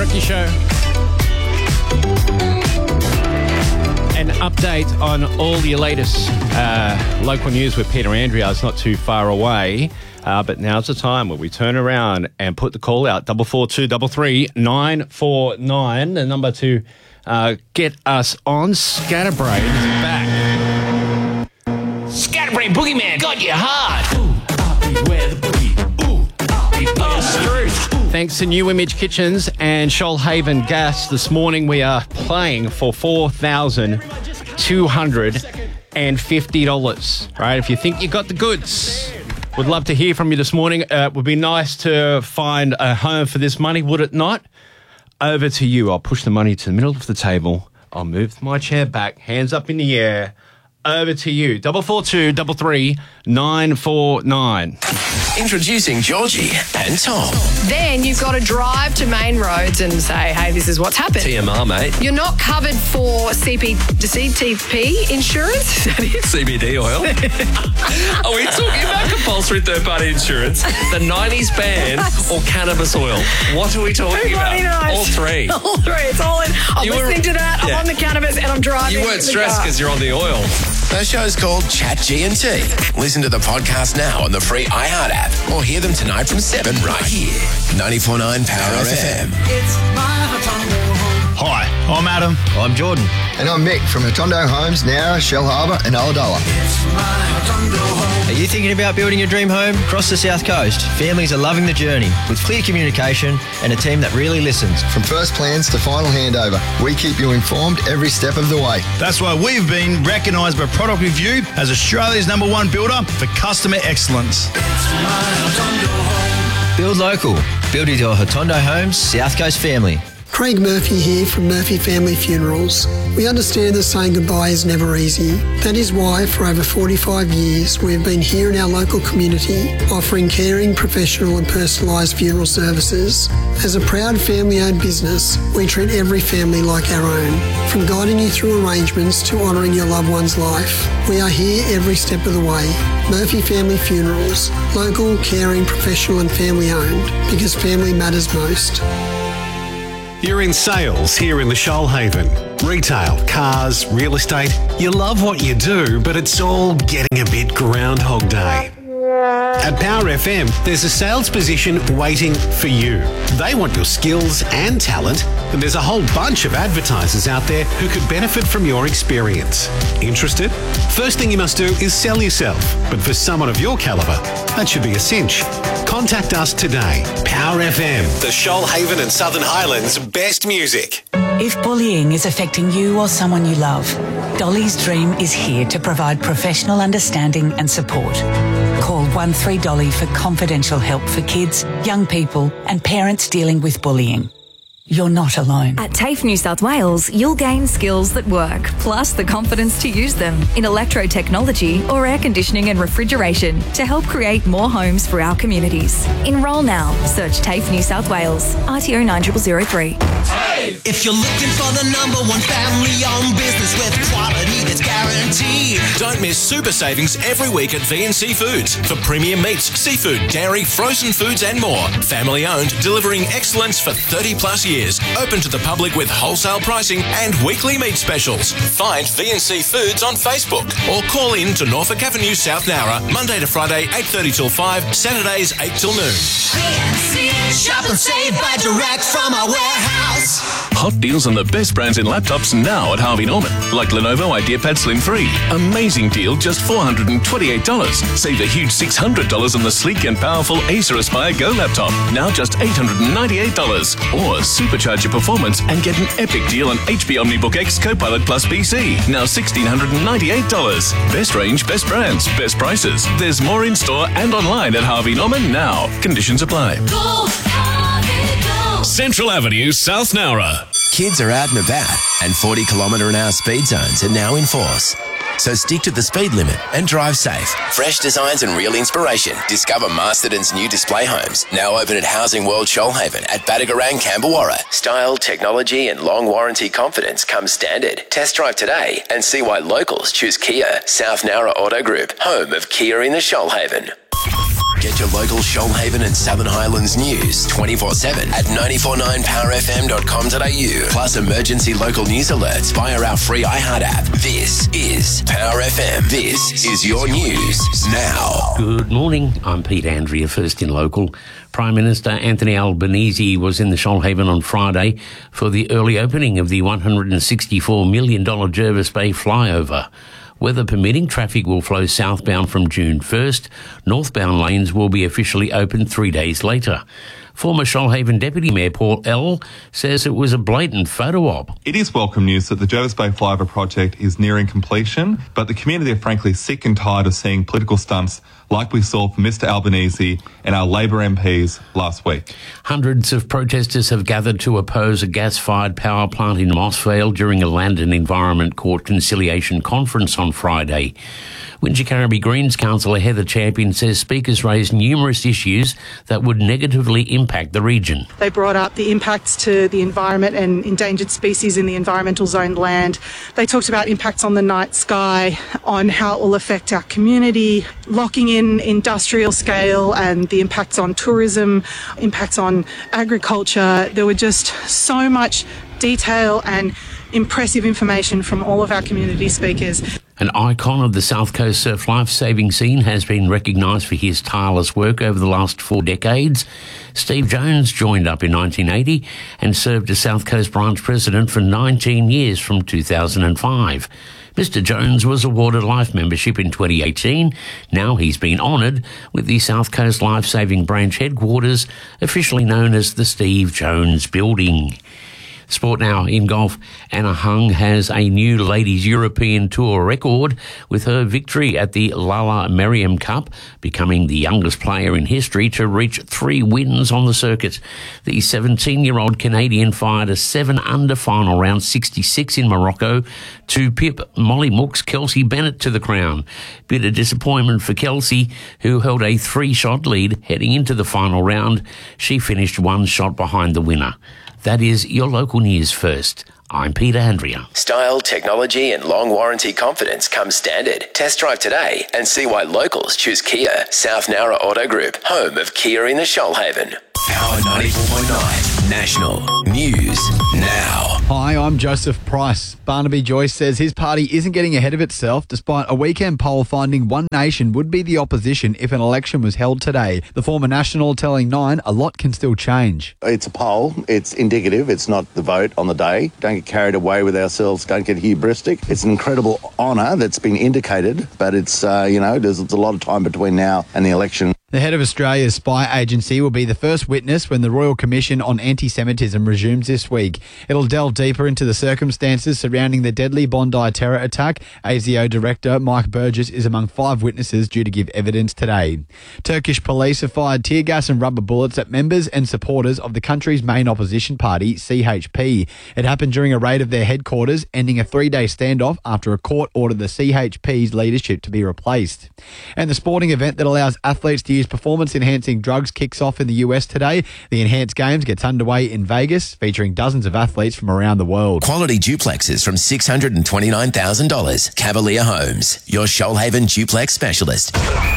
Rookie Show. An update on all your latest local news with Peter Andrea. It's not too far away, but now's the time where we turn around and put the call out. 44233 949, the number to get us on. Scatterbrain is back. Scatterbrain Boogeyman got you hard. Ooh, I'll be where the boogie. Ooh, I'll be where the Thanks to New Image Kitchens and Shoalhaven Gas, this morning we are playing for $4,250. Right? If you think you got the goods, would love to hear from you this morning. It would be nice to find a home for this money, would it not? Over to you. I'll push the money to the middle of the table. I'll move my chair back, hands up in the air. Over to you. 44233 949. Introducing Georgie and Tom. Then you've got to drive to main roads and say, hey, this is what's happened. TMR, mate. You're not covered for CTP insurance? Is that it? CBD oil. Are we talking about compulsory third-party insurance, the 90s ban, or cannabis oil? What are we talking about? Knows. All three. All three. It's all in. I'm listening to that. Yeah. I'm on the cannabis and I'm driving. You weren't stressed because you're on the oil. The show's called Chat G&T. Listen to the podcast now on the free iHeart app or hear them tonight from 7 right here. 94.9 Power FM. It's my Hotondo home. Hi, I'm Adam. I'm Jordan. And I'm Mick from Hotondo Homes, Nowra, Shellharbour and Ulladulla. Are you thinking about building your dream home? Across the South Coast, families are loving the journey with clear communication and a team that really listens. From first plans to final handover, we keep you informed every step of the way. That's why we've been recognised by Product Review as Australia's #1 builder for customer excellence. Build local. Build with your Hotondo Homes South Coast family. Craig Murphy here from Murphy Family Funerals. We understand that saying goodbye is never easy. That is why for over 45 years we've been here in our local community offering caring, professional and personalised funeral services. As a proud family-owned business, we treat every family like our own. From guiding you through arrangements to honouring your loved one's life, we are here every step of the way. Murphy Family Funerals. Local, caring, professional and family-owned because family matters most. You're in sales here in the Shoalhaven. Retail, cars, real estate. You love what you do, but it's all getting a bit Groundhog Day. At Power FM, there's a sales position waiting for you. They want your skills and talent, and there's a whole bunch of advertisers out there who could benefit from your experience. Interested? First thing you must do is sell yourself, but for someone of your calibre, that should be a cinch. Contact us today. Power FM, the Shoalhaven and Southern Highlands' best music. If bullying is affecting you or someone you love, Dolly's Dream is here to provide professional understanding and support. Call 13Dolly for confidential help for kids, young people and parents dealing with bullying. You're not alone. At TAFE New South Wales, you'll gain skills that work, plus the confidence to use them in electro-technology or air conditioning and refrigeration to help create more homes for our communities. Enrol now. Search TAFE New South Wales. RTO 9003. If you're looking for the #1 family-owned business with quality that's guaranteed. Don't miss super savings every week at VNC Foods for premium meats, seafood, dairy, frozen foods and more. Family owned, delivering excellence for 30 plus years. Open to the public with wholesale pricing and weekly meat specials. Find VNC Foods on Facebook or call in to Norfolk Avenue, South Nowra, Monday to Friday 8:30 till 5, Saturdays 8 till noon. VNC, shop and save by direct from our warehouse. Hot deals on the best brands in laptops now at Harvey Norman, like Lenovo IdeaPad Slim 3. Amazing deal, just $428. Save a huge $600 on the sleek and powerful Acer Aspire Go laptop, now just $898. Or supercharge your performance and get an epic deal on HP OmniBook X Copilot Plus PC, now $1,698. Best range, best brands, best prices. There's more in store and online at Harvey Norman now. Conditions apply. Go, Harvey, go. Central Avenue, South Nowra. Kids are out and about, and 40km/h speed zones are now in force. So stick to the speed limit and drive safe. Fresh designs and real inspiration. Discover Masterton's new display homes. Now open at Housing World Shoalhaven at Badagarang, Camberwarra. Style, technology and long warranty confidence come standard. Test drive today and see why locals choose Kia. South Nowra Auto Group, home of Kia in the Shoalhaven. Get your local Shoalhaven and Southern Highlands news 24/7 at 949powerfm.com.au. Plus emergency local news alerts via our free iHeart app. This is Power FM. This is your news now. Good morning. I'm Pete Andrea, first in local. Prime Minister Anthony Albanese was in the Shoalhaven on Friday for the early opening of the $164 million Jervis Bay flyover. Weather permitting, traffic will flow southbound from June 1st. Northbound lanes will be officially opened 3 days later. Former Shoalhaven Deputy Mayor Paul L says it was a blatant photo op. It is welcome news that the Jervis Bay Flyover project is nearing completion, but the community are frankly sick and tired of seeing political stunts like we saw from Mr Albanese and our Labor MPs last week. Hundreds of protesters have gathered to oppose a gas-fired power plant in Mossvale during a Land and Environment Court conciliation conference on Friday. Wingecarribee Greens councillor Heather Champion says speakers raised numerous issues that would negatively impact the region. They brought up the impacts to the environment and endangered species in the environmental zone land. They talked about impacts on the night sky, on how it will affect our community, locking in industrial scale and the impacts on tourism, impacts on agriculture. There were just so much detail and impressive information from all of our community speakers. An icon of the South Coast surf life-saving scene has been recognised for his tireless work over the last 4 decades. Steve Jones joined up in 1980 and served as South Coast branch president for 19 years from 2005. Mr Jones was awarded life membership in 2018. Now he's been honoured with the South Coast Life-Saving Branch headquarters, officially known as the Steve Jones Building. Sport now in golf. Anna Hung has a new Ladies European Tour record with her victory at the Lala Merriam Cup, becoming the youngest player in history to reach 3 wins on the circuit. The 17-year-old Canadian fired a 7-under final round 66 in Morocco to pip Molly Mook's Kelsey Bennett to the crown. Bit of disappointment for Kelsey, who held a 3-shot lead heading into the final round. She finished 1 shot behind the winner. That is your local news first. I'm Peter Andrea. Style, technology and long warranty confidence come standard. Test drive today and see why locals choose Kia. South Nowra Auto Group, home of Kia in the Shoalhaven. Power 94.9 National News Now. Hi, I'm Joseph Price. Barnaby Joyce says his party isn't getting ahead of itself despite a weekend poll finding One Nation would be the opposition if an election was held today. The former National telling Nine a lot can still change. It's a poll. It's indicative. It's not the vote on the day. Don't get carried away with ourselves. Don't get hubristic. It's an incredible honour that's been indicated, but it's, there's a lot of time between now and the election. The head of Australia's spy agency will be the first witness when the Royal Commission on Anti-Semitism resumes this week. It'll delve deeper into the circumstances surrounding the deadly Bondi terror attack. ASIO Director Mike Burgess is among 5 witnesses due to give evidence today. Turkish police have fired tear gas and rubber bullets at members and supporters of the country's main opposition party, CHP. It happened during a raid of their headquarters, ending a 3-day standoff after a court ordered the CHP's leadership to be replaced. And the sporting event that allows athletes to use performance-enhancing drugs kicks off in the US today. The Enhanced Games gets underway in Vegas, featuring dozens of athletes from around the world. Quality duplexes from $629,000. Cavalier Homes, your Shoalhaven duplex specialist.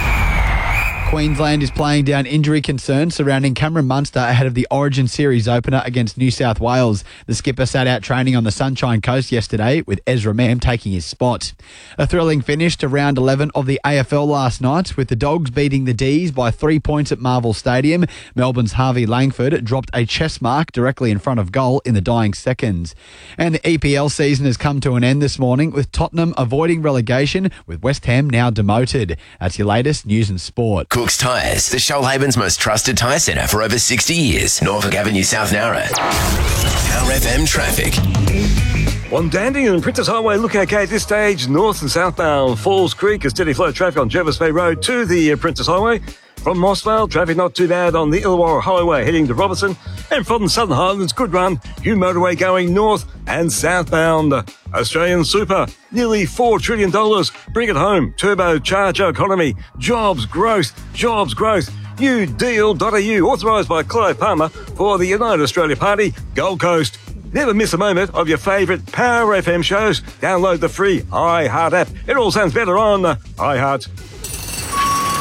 Queensland is playing down injury concerns surrounding Cameron Munster ahead of the Origin Series opener against New South Wales. The skipper sat out training on the Sunshine Coast yesterday, with Ezra Mam taking his spot. A thrilling finish to round 11 of the AFL last night, with the Dogs beating the D's by 3 points at Marvel Stadium. Melbourne's Harvey Langford dropped a chest mark directly in front of goal in the dying seconds. And the EPL season has come to an end this morning, with Tottenham avoiding relegation, with West Ham now demoted. That's your latest news and sport. Cook's Tyres, the Shoalhaven's most trusted tyre centre for over 60 years. Norfolk Avenue, South Nowra. Power FM traffic. Wandanding and Princess Highway look okay at this stage. North and southbound Falls Creek, a steady flow of traffic on Jervis Bay Road to the Princess Highway. From Mossvale, traffic not too bad on the Illawarra Highway heading to Robertson. And from the Southern Highlands, good run. New motorway going north and southbound. Australian Super, nearly $4 trillion. Bring it home. Turbocharge economy. Jobs growth. Jobs growth. newdeal.au, authorised by Clive Palmer for the United Australia Party, Gold Coast. Never miss a moment of your favourite Power FM shows. Download the free iHeart app. It all sounds better on iHeart.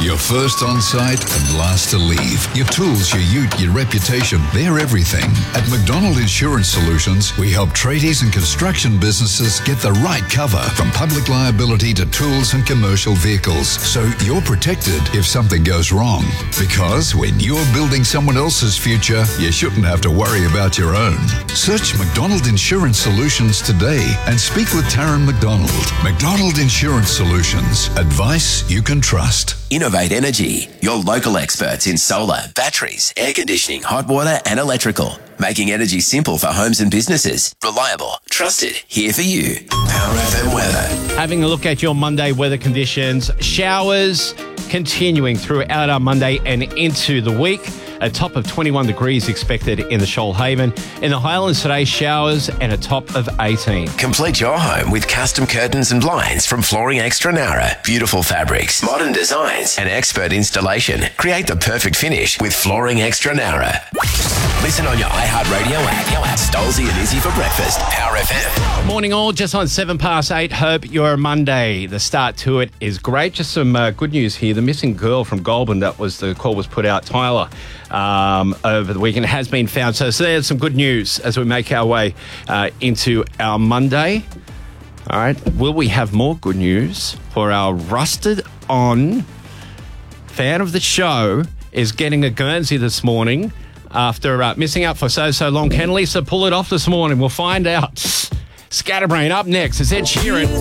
You're first on site and last to leave. Your tools, your ute, your reputation, they're everything. At McDonald Insurance Solutions, we help tradies and construction businesses get the right cover, from public liability to tools and commercial vehicles, so you're protected if something goes wrong. Because when you're building someone else's future, you shouldn't have to worry about your own. Search McDonald Insurance Solutions today and speak with Taryn McDonald. McDonald Insurance Solutions. Advice you can trust. Innovate Energy, your local experts in solar, batteries, air conditioning, hot water and electrical. Making energy simple for homes and businesses. Reliable, trusted, here for you. Power FM weather. Having a look at your Monday weather conditions. Showers continuing throughout our Monday and into the week. A top of 21 degrees expected in the Shoalhaven. In the Highlands today, showers and a top of 18. Complete your home with custom curtains and blinds from Flooring Extra Nara. Beautiful fabrics, modern designs and expert installation. Create the perfect finish with Flooring Extra Nara. Listen on your iHeartRadio app. Stolzy and Izzy for breakfast. Power FM. Morning all, just on 8:07. Hope your Monday, the start to it is great. Just some good news here. The missing girl from Goulburn, the call was put out, Tyler, over the weekend, has been found. So there's some good news as we make our way into our Monday. All right. Will we have more good news for our rusted on fan of the show is getting a Guernsey this morning after missing out for so long. Can Lisa pull it off this morning? We'll find out. Scatterbrain up next. It's Ed Sheeran.